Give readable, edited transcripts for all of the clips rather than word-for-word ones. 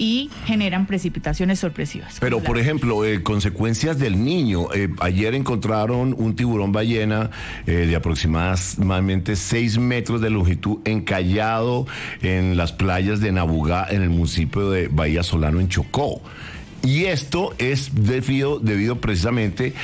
y generan precipitaciones sorpresivas. Pero, por ejemplo, consecuencias del niño. Ayer encontraron un tiburón ballena de aproximadamente 6 metros de longitud encallado en las playas de Nabugá, en el municipio de Bahía Solano, en Chocó. Y esto es debido precisamente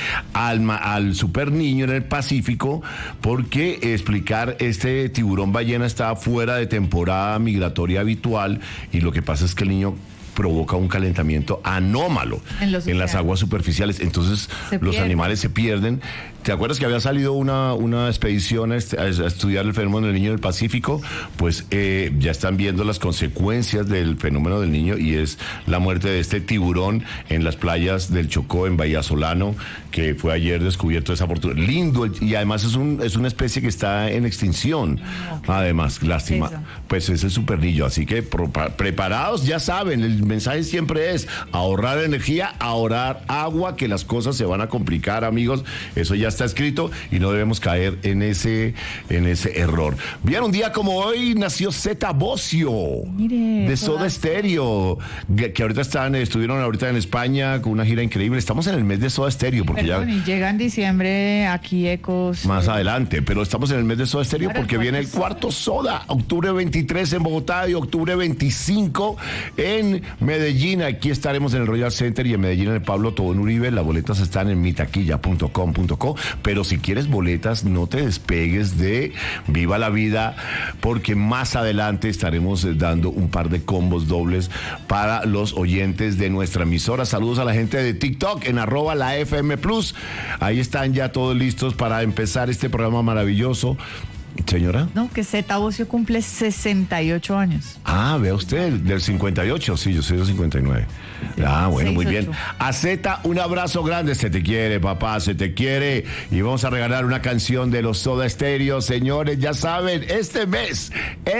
al super niño en el Pacífico, porque este tiburón ballena está fuera de temporada migratoria habitual, y lo que pasa es que el niño provoca un calentamiento anómalo en las aguas superficiales. Entonces los animales se pierden. ¿Te acuerdas que había salido una expedición a estudiar el fenómeno del niño del Pacífico? Pues ya están viendo las consecuencias del fenómeno del niño, y es la muerte de este tiburón en las playas del Chocó, en Bahía Solano, que fue ayer descubierto desafortunadamente. Lindo, y además es una especie que está en extinción. Además, lástima. Eso. Pues es el supernillo. Así que preparados, ya saben, el mensaje siempre es ahorrar energía, ahorrar agua, que las cosas se van a complicar, amigos. Eso ya está escrito y no debemos caer en ese error. Bien, un día como hoy nació Zeta Bosio, de Soda Stereo, que ahorita estuvieron ahorita en España con una gira increíble. Estamos en el mes de Soda Stereo, porque y llega en diciembre aquí Ecos. Más adelante, pero estamos en el mes de Soda Stereo, claro, porque viene el cuarto Soda, octubre 23 en Bogotá y octubre 25 en Medellín. Aquí estaremos en el Royal Center y en Medellín en el Pablo Tobón Uribe. Las boletas están en mitaquilla.com.co. Pero si quieres boletas, no te despegues de Viva la Vida, porque más adelante estaremos dando un par de combos dobles para los oyentes de nuestra emisora. Saludos a la gente de TikTok en @lafm Plus. Ahí están ya todos listos para empezar este programa maravilloso. Señora. No, que Zeta Bosio cumple 68 años. Ah, vea usted, del 58, sí, yo soy del 59. Ah, bueno, 68. Muy bien. A Zeta, un abrazo grande, se te quiere, papá, se te quiere. Y vamos a regalar una canción de los Soda Stereo, señores, ya saben, este mes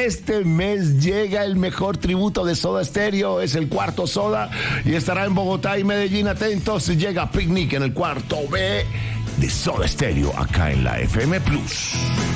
llega el mejor tributo de Soda Stereo, es el cuarto Soda, y estará en Bogotá y Medellín, atentos, llega Picnic en el cuarto B de Soda Stereo, acá en la FM Plus.